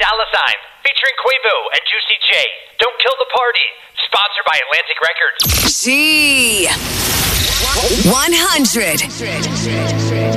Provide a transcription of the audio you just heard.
$, featuring Quavo and Juicy J. Don't Kill the Party, sponsored by Atlantic Records. G100.